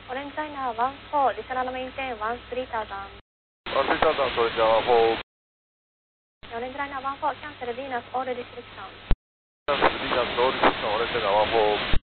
Orange China 14, additional maintain 13,000. 13,000, Orange China 14. Orange China 14, cancel Venus, all restriction. Venus, all restriction, Orange China 14.